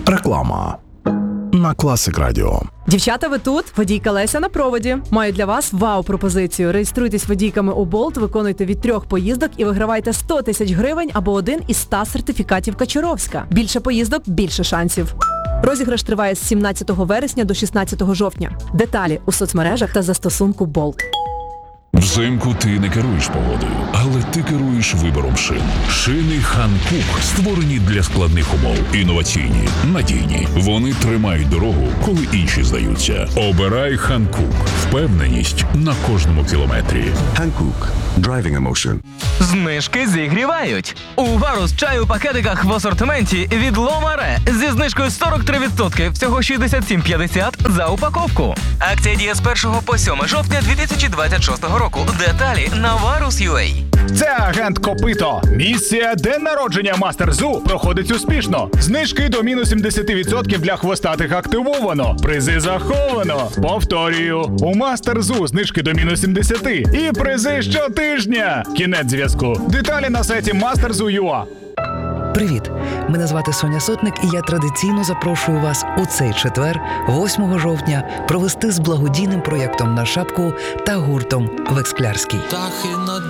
Реклама на Класик Радіо. Дівчата, ви тут? Водійка Леся на проводі. Маю для вас вау-пропозицію. Реєструйтесь водійками у Болт, виконуйте від 3 поїздок і вигравайте 100 тисяч гривень або один із 100 сертифікатів Качуровська. Більше поїздок – більше шансів. Розіграш триває з 17 вересня до 16 жовтня. Деталі у соцмережах та застосунку Болт. Взимку ти не керуєш погодою, але ти керуєш вибором шин. Шини Ханкук створені для складних умов. Інноваційні, надійні. Вони тримають дорогу, коли інші здаються. Обирай Ханкук. Впевненість на кожному кілометрі. Hankook. Driving emotion. Знижки зігрівають. У Варус чай у пакетиках в асортименті від Ломаре зі знижкою 43%, всього 67,50 за упаковку. Акція діє з 1 по 7 жовтня 2026 року. Деталі на Varus.ua. Це агент Копито. Місія «День народження Мастер Зу» проходить успішно. Знижки до мінус 70% для хвостатих активовано. Призи заховано. Повторюю, у Мастер Зу знижки до мінус 70%. І призи щотижня. Кінець зв'язку. Деталі на сайті masterzu.ua. Привіт! Мене звати Соня Сотник, і я традиційно запрошую вас у цей четвер, 8 жовтня, провести з благодійним проєктом «На шапку» та гуртом «Вексклярський». Птахи над